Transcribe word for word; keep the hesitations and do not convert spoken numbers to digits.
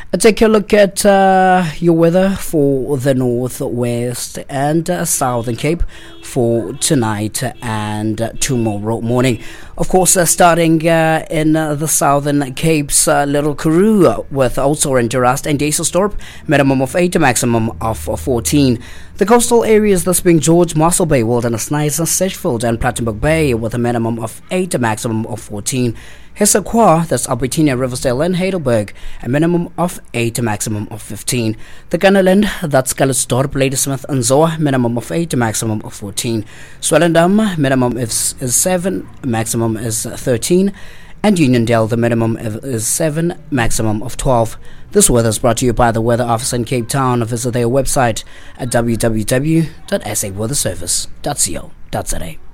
Uh, Take a look at uh, your weather for the North, West and uh, Southern Cape for tonight and uh, tomorrow morning. Of course, uh, starting uh, in uh, the Southern Cape's uh, Little Karoo uh, with also in Durast and Daselstorp, minimum of eight, maximum of fourteen. The coastal areas thus being George, Mossel Bay, Wilderness Nice, Sedgefield and Plettenberg Bay with a minimum of eight, a maximum of fourteen. Hessequa, that's Albertina, Riversdale and Heidelberg, a minimum of eight, a maximum of fifteen. The Gunnerland, that's Calitzdorp, Ladysmith and Zoa, minimum of eight, a maximum of fourteen. Swellendam, minimum is, is seven, maximum is thirteen. And Uniondale, the minimum is seven, maximum of twelve. This weather is brought to you by the Weather Office in Cape Town. Visit their website at w w w dot s a weather service dot co dot za.